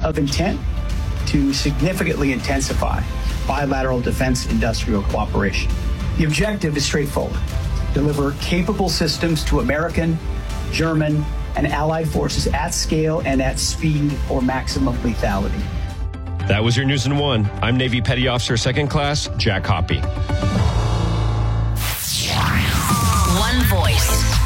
of intent to significantly intensify bilateral defense industrial cooperation. The objective is straightforward: deliver capable systems to American, German, and allied forces at scale and at speed for maximum lethality. That was your News in One. I'm Navy Petty Officer Second Class Jack Hoppy. One voice,